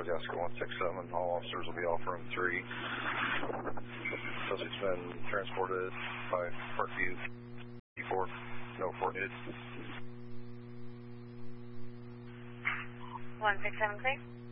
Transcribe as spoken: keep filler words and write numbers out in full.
Charlie Oscar one six seven. All officers will be off room three. Suspect's been transported by Parkview four. No report needed. one six seven, clear.